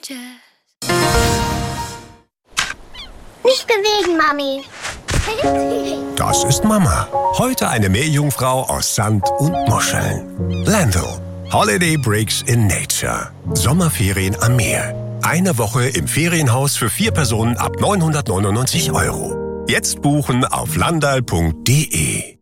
Nicht bewegen, Mami. Das ist Mama. Heute eine Meerjungfrau aus Sand und Muscheln. Lando. Holiday Breaks in Nature. Sommerferien am Meer. Eine Woche im Ferienhaus für 4 Personen ab 999 €. Jetzt buchen auf landal.de.